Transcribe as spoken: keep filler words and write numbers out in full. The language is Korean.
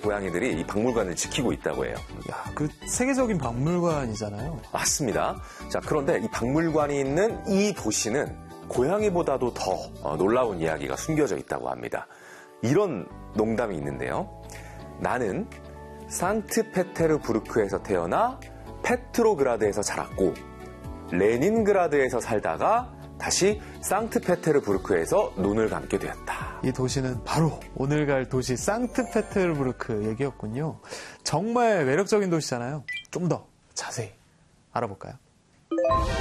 고양이들이 이 박물관을 지키고 있다고 해요. 야, 그 세계적인 박물관이잖아요. 맞습니다. 자, 그런데 이 박물관이 있는 이 도시는 고양이보다도 더 놀라운 이야기가 숨겨져 있다고 합니다. 이런 농담이 있는데요. 나는 상트페테르부르크에서 태어나 페트로그라드에서 자랐고 레닌그라드에서 살다가 다시 상트페테르부르크에서 눈을 감게 되었다. 이 도시는 바로 오늘 갈 도시 상트페테르부르크 얘기였군요. 정말 매력적인 도시잖아요. 좀 더 자세히 알아볼까요?